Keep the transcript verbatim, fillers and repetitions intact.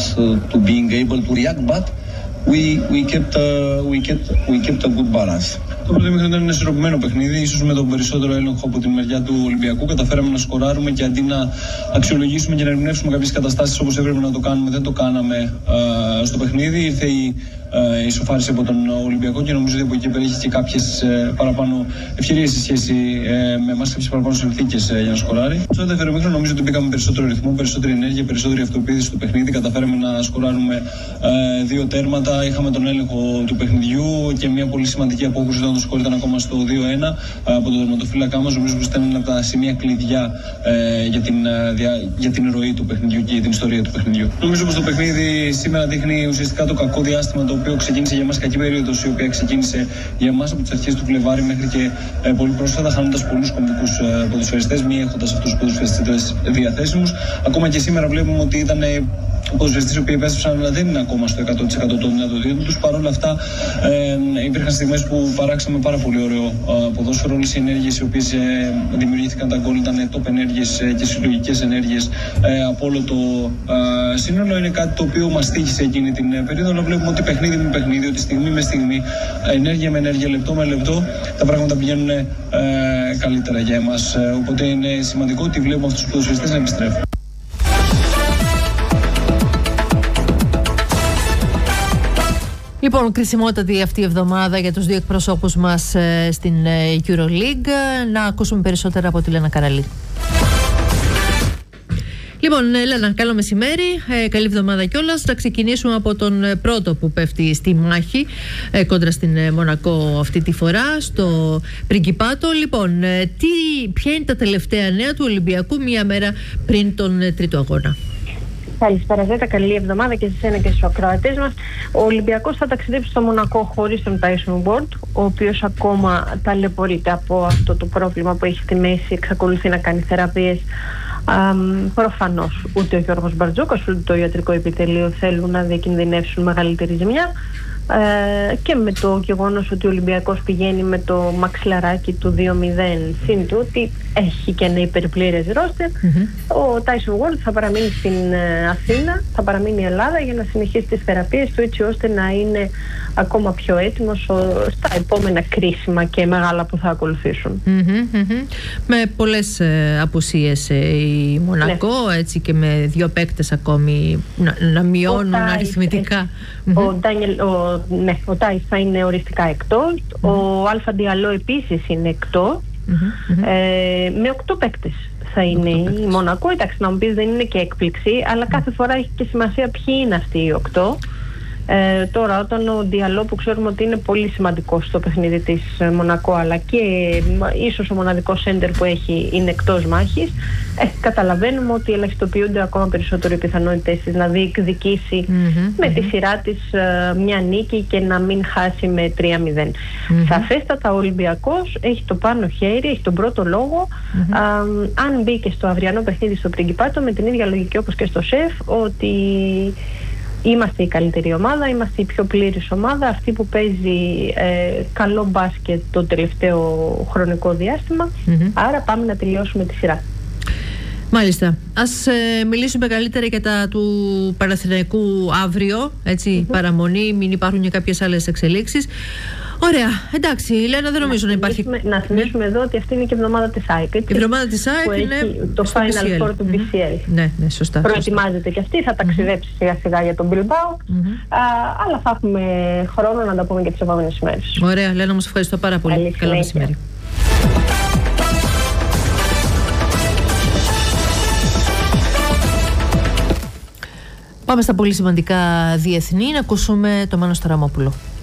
uh, to being able to react, but we we kept uh, we kept we kept a good balance. Το πρώτο ημίχρονο ήταν ένα ισορροπημένο παιχνίδι, ίσως με τον περισσότερο έλεγχο από την μεριά του Ολυμπιακού. Καταφέραμε να σκοράρουμε και αντί να αξιολογήσουμε και να ερμηνεύσουμε κάποιες καταστάσεις όπως έπρεπε να το κάνουμε, δεν το κάναμε uh, στο παιχνίδι. Ήρθε η uh, ισοφάριση από τον Ολυμπιακό και νομίζω ότι από εκεί πέρα είχε και κάποιες uh, παραπάνω ευκαιρίες σε σχέση uh, με εμάς, κάποιες παραπάνω συνθήκες uh, για να σκοράρει. Στο δεύτερο ημίχρονο νομίζω ότι μπήκαμε περισσότερο ρυθμό, περισσότερη ενέργεια, περισσότερη αυτοποίηση στο παιχνίδι. Καταφέραμε να σκοράρουμε uh, δύο τέρματα, είχαμε τον έλεγχο του παιχνιδιού και μια πολύ σημαντική απόκριση όταν το σκορ ήταν ακόμα στο δύο ένα από τον τερματοφύλακα μας. Νομίζω πως ήταν ένα από τα σημεία κλειδιά ε, για, την, δια, για την ροή του παιχνιδιού και για την ιστορία του παιχνιδιού. Νομίζω πως το παιχνίδι σήμερα δείχνει ουσιαστικά το κακό διάστημα το οποίο ξεκίνησε για μας, κακή περίοδος η οποία ξεκίνησε για μας από τις αρχές του Φλεβάρι μέχρι και ε, πολύ πρόσφατα, χάνοντας πολλούς κομβικούς ε, ποδοσφαιριστές, μη έχοντας αυτούς τους ποδοσφαιριστές διαθέσιμους. Ακόμα και σήμερα βλέπουμε ότι ήταν ε, ποδοσφαιριστές οι οποίοι επέστρεψαν, αλλά δεν είναι ακόμα στο εκατό τοις εκατό των δυνατοτήτων τους. Παρ' όλα αυτά, ε, υπήρχαν στιγμές που παράξαμε πάρα πολύ ωραίο ε, ποδόσφαιρο. Όλες οι ενέργειες οι οποίες ε, δημιουργήθηκαν τα γκολ ήταν top ενέργειες ε, και συλλογικές ενέργειες ε, από όλο το ε, σύνολο. Είναι κάτι το οποίο μας τύχησε εκείνη την ε, περίοδο, αλλά βλέπουμε ότι παιχνίδι με παιχνίδι, ότι στιγμή με στιγμή, ενέργεια με ενέργεια, λεπτό με λεπτό, τα πράγματα πηγαίνουν ε, καλύτερα για εμάς. Ε, οπότε είναι σημαντικό ότι βλέπουμε αυτούς τους ποδοσφαιριστές να επιστρέφουν. Λοιπόν, κρισιμότατη αυτή η εβδομάδα για τους δύο εκπροσώπους μας ε, στην ε, EuroLeague. Να ακούσουμε περισσότερα από τη Λένα Καραλή. Λοιπόν, Λένα, καλό μεσημέρι, ε, καλή εβδομάδα κιόλας. Θα ξεκινήσουμε από τον πρώτο που πέφτει στη μάχη ε, κόντρα στην ε, Μονακό αυτή τη φορά, στο Πριγκιπάτο. Λοιπόν, ε, τι, ποια είναι τα τελευταία νέα του Ολυμπιακού μία μέρα πριν τον ε, τρίτο αγώνα? Καλησπέρα, Ζέτα. Καλή εβδομάδα και σε εσένα και στους ακροατές μας. Ο Ολυμπιακός θα ταξιδέψει στο Μονακό χωρίς τον Tyson Ward, ο οποίος ακόμα ταλαιπωρείται από αυτό το πρόβλημα που έχει στη μέση, εξακολουθεί να κάνει θεραπείες. Προφανώς ούτε ο Γιώργος Μπαρτζόκας ούτε το ιατρικό επιτελείο θέλουν να διακινδυνεύσουν μεγαλύτερη ζημιά. Ε, και με το γεγονός ότι ο Ολυμπιακός πηγαίνει με το μαξιλαράκι του δύο μηδέν συν του ότι έχει και ένα υπερπλήρες ρόστερ, mm-hmm. ο Tyson Ward θα παραμείνει στην ε, Αθήνα, θα παραμείνει η Ελλάδα για να συνεχίσει τις θεραπείες του, έτσι ώστε να είναι ακόμα πιο έτοιμος ο, στα επόμενα κρίσιμα και μεγάλα που θα ακολουθήσουν. Mm-hmm, mm-hmm. Με πολλές ε, απουσίες ε, η Μονακό, ναι. Έτσι, και με δύο παίκτες ακόμη να, να μειώνουν ο αριθμητικά. Mm-hmm. Ο Ντάνιελ, ο Ναι, ο Τάις θα είναι οριστικά εκτός. Mm-hmm. Ο Αλφα Διαλό επίσης είναι εκτός. Mm-hmm. Ε, με οκτώ παίκτες θα είναι η Μονακό. Εντάξει, να μου πεις δεν είναι και έκπληξη, αλλά mm-hmm. κάθε φορά έχει και σημασία ποιοι είναι αυτοί οι οκτώ. Ε, τώρα όταν ο Διαλό, που ξέρουμε ότι είναι πολύ σημαντικός στο παιχνίδι της Μονακό, αλλά και ίσως ο μοναδικός σέντερ που έχει είναι εκτός μάχης, ε, καταλαβαίνουμε ότι ελαχιστοποιούνται ακόμα περισσότερο οι πιθανότητες της να διεκδικήσει mm-hmm, με mm-hmm. τη σειρά της ε, μια νίκη και να μην χάσει με τρία μηδέν. Mm-hmm. Σαφέστατα ο Ολυμπιακός έχει το πάνω χέρι, έχει τον πρώτο λόγο. Mm-hmm. Α, αν μπήκε στο αυριανό παιχνίδι στο Πριγκιπάτο με την ίδια λογική όπως και στο ΣΕΦ, ότι είμαστε η καλύτερη ομάδα, είμαστε η πιο πλήρης ομάδα, αυτή που παίζει ε, καλό μπάσκετ το τελευταίο χρονικό διάστημα, mm-hmm. άρα πάμε να τελειώσουμε τη σειρά. Μάλιστα. Ας ε, μιλήσουμε καλύτερα για τα του Παναθηναϊκού αύριο, έτσι, mm-hmm. παραμονή, μην υπάρχουν και κάποιες άλλες εξελίξεις. Ωραία, εντάξει, Λένα, δεν νομίζω να, να υπάρχει. Να θυμίσουμε ναι. εδώ ότι αυτή είναι και η εβδομάδα της ΑΕΚ. Η εβδομάδα της ΑΕΚ είναι το Final Four του μπι σι ελ. Ναι, ναι, σωστά. Προετοιμάζεται σωστά. Και αυτή, θα ταξιδέψει mm-hmm. σιγά σιγά για τον Μπιλμπάο. Mm-hmm. Αλλά θα έχουμε χρόνο να τα πούμε και τις επόμενες ημέρες. Ωραία, Λένα, μας ευχαριστώ πάρα πολύ. Καλή Καλό μεσημέρι. Πάμε στα πολύ σημαντικά διεθνή, να ακούσουμε τον Μάνο Σταραμόπουλο.